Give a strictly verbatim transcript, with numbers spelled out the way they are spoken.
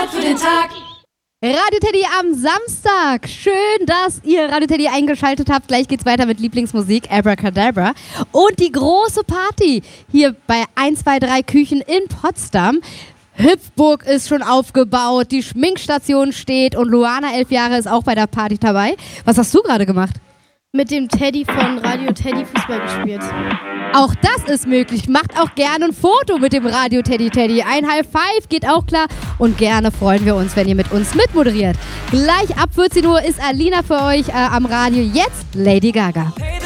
Start für den Tag. Radio Teddy am Samstag. Schön, dass ihr Radio Teddy eingeschaltet habt. Gleich geht's weiter mit Lieblingsmusik, Abracadabra. Und die große Party hier bei eins zwei drei Küchen in Potsdam. Hüpfburg ist schon aufgebaut, die Schminkstation steht und Luana, elf Jahre, ist auch bei der Party dabei. Was hast du gerade gemacht? Mit dem Teddy von Radio Teddy Fußball gespielt. Auch das ist möglich. Macht auch gerne ein Foto mit dem Radio Teddy Teddy. Ein High Five geht auch klar. Und gerne freuen wir uns, wenn ihr mit uns mitmoderiert. Gleich ab vierzehn Uhr ist Alina für euch äh, am Radio. Jetzt Lady Gaga.